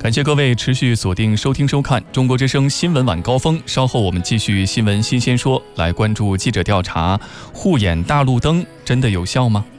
感谢各位持续锁定收听收看中国之声新闻晚高峰，稍后我们继续新闻新鲜说，来关注记者调查，护眼大路灯真的有效吗？